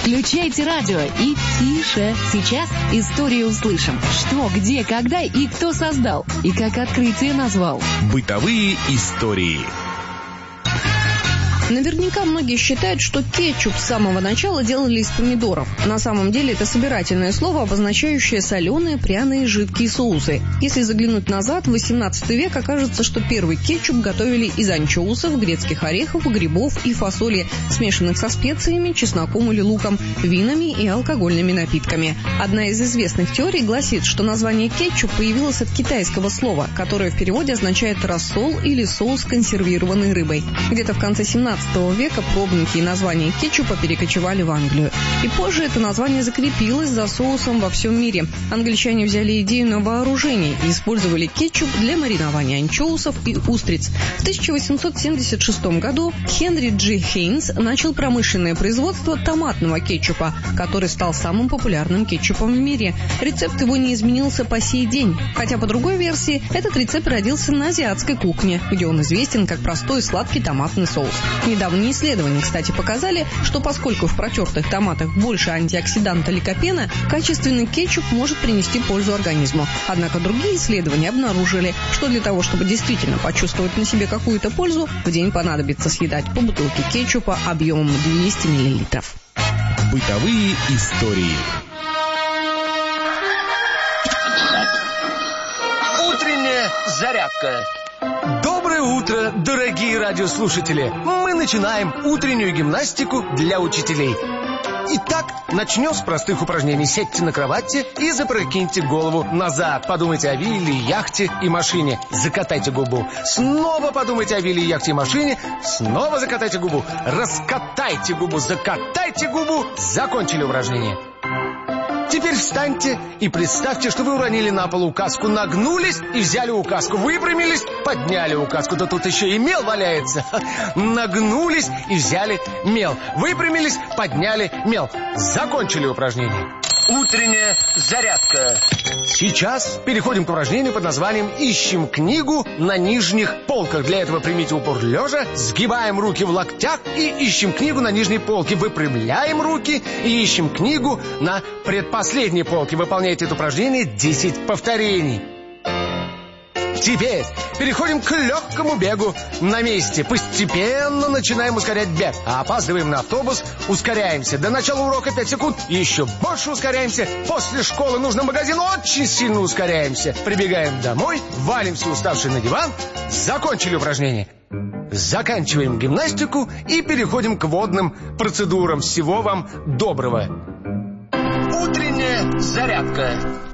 Включайте радио и тише. Сейчас историю услышим. Что, где, когда и кто создал. И как открытие назвал. Бытовые истории. Наверняка многие считают, что кетчуп с самого начала делали из помидоров. На самом деле это собирательное слово, обозначающее соленые, пряные, жидкие соусы. Если заглянуть назад, в 18 век окажется, что первый кетчуп готовили из анчоусов, грецких орехов, грибов и фасоли, смешанных со специями, чесноком или луком, винами и алкогольными напитками. Одна из известных теорий гласит, что название кетчуп появилось от китайского слова, которое в переводе означает рассол или соус с консервированной рыбой. Где-то в конце 17 века пробники и названия кетчупа перекочевали в Англию. И позже это название закрепилось за соусом во всем мире. Англичане взяли идею на вооружение и использовали кетчуп для маринования анчоусов и устриц. В 1876 году Хенри Джи Хейнс начал промышленное производство томатного кетчупа, который стал самым популярным кетчупом в мире. Рецепт его не изменился по сей день. Хотя по другой версии, этот рецепт родился на азиатской кухне, где он известен как простой сладкий томатный соус. Недавние исследования, кстати, показали, что поскольку в протертых томатах больше антиоксиданта ликопена, качественный кетчуп может принести пользу организму. Однако другие исследования обнаружили, что для того, чтобы действительно почувствовать на себе какую-то пользу, в день понадобится съедать по бутылке кетчупа объемом 200 мл. Бытовые истории. Утренняя зарядка. Доброе утро, дорогие радиослушатели! Мы начинаем утреннюю гимнастику для учителей. Итак, начнем с простых упражнений. Сядьте на кровати и запрокиньте голову назад. Подумайте о вилле, яхте и машине. Закатайте губу. Снова подумайте о вилле, яхте и машине. Снова закатайте губу. Раскатайте губу, закатайте губу. Закончили упражнение. Теперь встаньте и представьте, что вы уронили на пол указку, нагнулись и взяли указку, выпрямились, подняли указку, да тут еще и мел валяется. Нагнулись и взяли мел, выпрямились, подняли мел. Закончили упражнение. Утренняя зарядка. Сейчас переходим к упражнению под названием «Ищем книгу на нижних полках». Для этого примите упор лежа, сгибаем руки в локтях и ищем книгу на нижней полке. Выпрямляем руки и ищем книгу на предпоследней полке. Выполняйте это упражнение 10 повторений. Теперь переходим к легкому бегу на месте. Постепенно начинаем ускорять бег. А опаздываем на автобус, ускоряемся. До начала урока 5 секунд. Еще больше ускоряемся. После школы нужно в магазин, очень сильно ускоряемся. Прибегаем домой, валимся уставшие на диван. Закончили упражнение. Заканчиваем гимнастику и переходим к водным процедурам. Всего вам доброго. Утренняя зарядка.